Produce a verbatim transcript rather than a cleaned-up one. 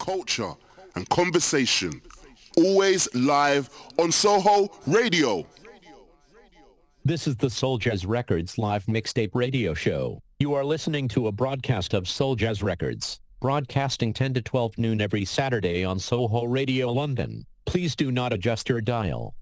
culture, and conversation. Always live on Soho Radio. This is the Soul Jazz Records live mixtape radio show. You are listening to a broadcast of Soul Jazz Records, broadcasting ten to twelve noon every Saturday on Soho Radio London. Please do not adjust your dial.